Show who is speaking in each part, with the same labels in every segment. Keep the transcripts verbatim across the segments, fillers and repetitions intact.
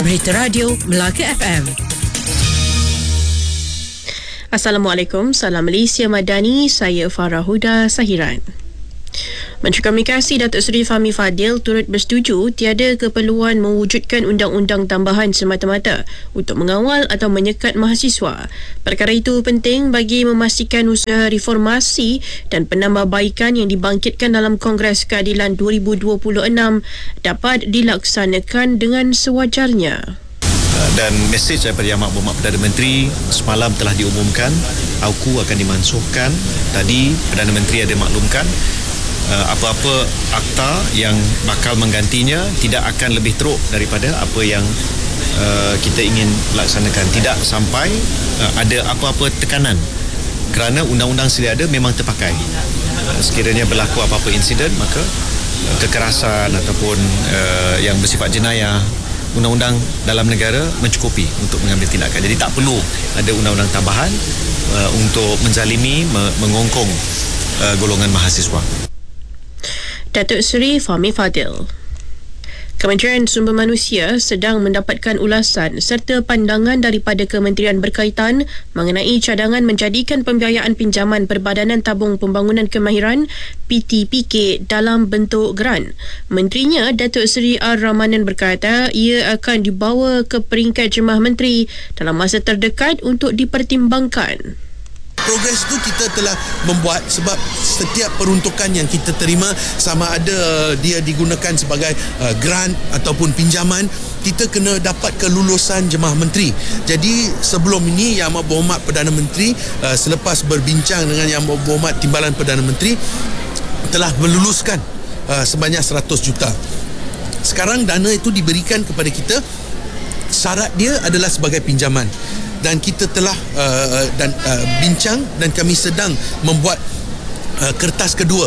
Speaker 1: Berita Radio Melaka F M. Assalamualaikum, salam Malaysia Madani, saya Farah Huda Sahiran. Menteri Komunikasi Datuk Seri Fahmi Fadil turut bersetuju tiada keperluan mewujudkan undang-undang tambahan semata-mata untuk mengawal atau menyekat mahasiswa. Perkara itu penting bagi memastikan usaha reformasi dan penambahbaikan yang dibangkitkan dalam Kongres Keadilan dua ribu dua puluh enam dapat dilaksanakan dengan sewajarnya.
Speaker 2: Dan mesej daripada Yang Berhormat Perdana Menteri semalam telah diumumkan, A U K U akan dimansuhkan. Tadi Perdana Menteri ada maklumkan uh, apa-apa akta yang bakal menggantinya tidak akan lebih teruk daripada apa yang uh, kita ingin laksanakan. Tidak sampai uh, ada apa-apa tekanan kerana undang-undang sedia ada memang terpakai. Uh, sekiranya berlaku apa-apa insiden, maka uh, kekerasan ataupun uh, yang bersifat jenayah, undang-undang dalam negara mencukupi untuk mengambil tindakan. Jadi tak perlu ada undang-undang tambahan uh, untuk menzalimi, me- mengongkong uh, golongan mahasiswa.
Speaker 1: Datuk Seri Fahmi Fadil. Kementerian Sumber Manusia sedang mendapatkan ulasan serta pandangan daripada kementerian berkaitan mengenai cadangan menjadikan pembiayaan pinjaman Perbadanan Tabung Pembangunan Kemahiran P T P K dalam bentuk geran. Menterinya Datuk Seri R. Ramanan berkata ia akan dibawa ke peringkat Jemaah Menteri dalam masa terdekat untuk dipertimbangkan.
Speaker 3: Progres itu kita telah membuat sebab setiap peruntukan yang kita terima, sama ada dia digunakan sebagai uh, grant ataupun pinjaman, kita kena dapat kelulusan Jemaah Menteri. Jadi sebelum ini Yang Berhormat Perdana Menteri uh, selepas berbincang dengan Yang Berhormat Timbalan Perdana Menteri telah meluluskan uh, sebanyak seratus juta. Sekarang dana itu diberikan kepada kita, syarat dia adalah sebagai pinjaman. Dan kita telah uh, dan uh, bincang dan kami sedang membuat uh, kertas kedua.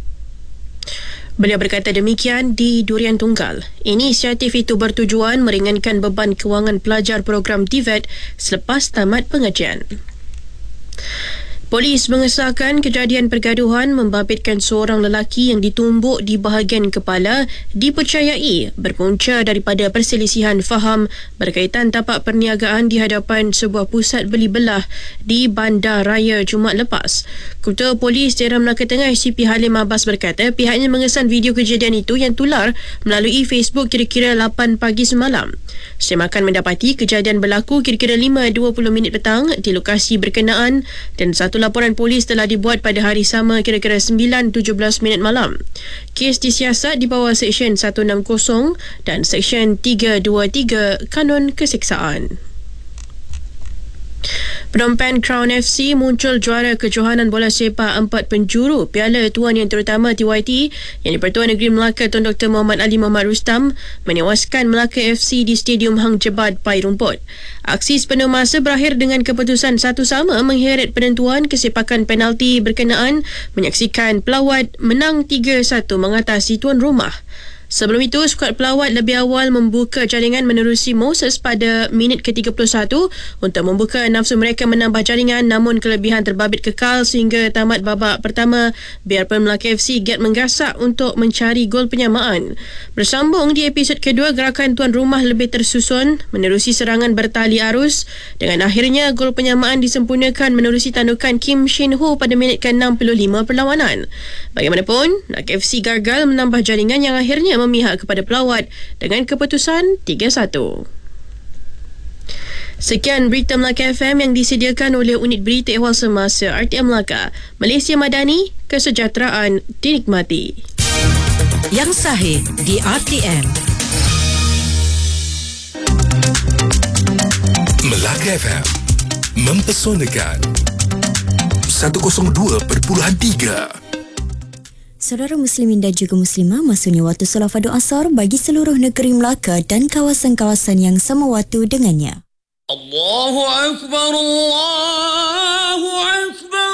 Speaker 1: Beliau berkata demikian di Durian Tunggal. Inisiatif itu bertujuan meringankan beban kewangan pelajar program T V E T selepas tamat pengajian. Polis mengesahkan kejadian pergaduhan membabitkan seorang lelaki yang ditumbuk di bahagian kepala dipercayai berpunca daripada perselisihan faham berkaitan tapak perniagaan di hadapan sebuah pusat beli belah di Bandar Raya Jumaat lepas. Ketua Polis Daerah Melaka Tengah C P Halim Abbas berkata pihaknya mengesan video kejadian itu yang tular melalui Facebook kira-kira lapan pagi semalam. Semakan mendapati kejadian berlaku kira-kira lima dua puluh minit petang di lokasi berkenaan dan satu laporan polis telah dibuat pada hari sama kira-kira sembilan tujuh belas minit malam. Kes disiasat di bawah Seksyen seratus enam puluh dan Seksyen tiga dua tiga Kanun Keseksaan. Phnom Penh Crown F C muncul juara kejohanan bola sepak empat penjuru Piala Tuan Yang Terutama T Y T yang di-Pertuan Negeri Melaka Tun Doktor Muhammad Ali Muhammad Rustam menewaskan Melaka F C di Stadium Hang Jebat Pai Rumput. Aksi sepenuh masa berakhir dengan keputusan satu sama mengheret penentuan kesepakan penalti berkenaan, menyaksikan Pelawat menang tiga satu mengatasi tuan rumah. Sebelum itu, skuad pelawat lebih awal membuka jaringan menerusi Moses pada minit ke tiga puluh satu untuk membuka nafsu mereka menambah jaringan, namun kelebihan terbabit kekal sehingga tamat babak pertama biarpun Melaka F C giat menggasak untuk mencari gol penyamaan. Bersambung di episod kedua, gerakan tuan rumah lebih tersusun menerusi serangan bertali arus dengan akhirnya gol penyamaan disempurnakan menerusi tandukan Kim Shin Ho pada minit ke enam puluh lima perlawanan. Bagaimanapun, Melaka F C gagal menambah jaringan yang akhirnya memihak kepada pelawat dengan keputusan tiga satu. Sekian berita Melaka F M yang disediakan oleh Unit Berita Ehwal Semasa R T M Melaka. Malaysia Madani, kesejahteraan dinikmati.
Speaker 4: Yang sahih di R T M.
Speaker 5: Melaka F M mempesonakan seratus dua perpuluhan tiga.
Speaker 6: Saudara Muslimin dan juga Muslimah, masuknya waktu solat fardu asar bagi seluruh negeri Melaka dan kawasan-kawasan yang sama waktu dengannya.
Speaker 7: Allahu Akbar, Allahu Akbar.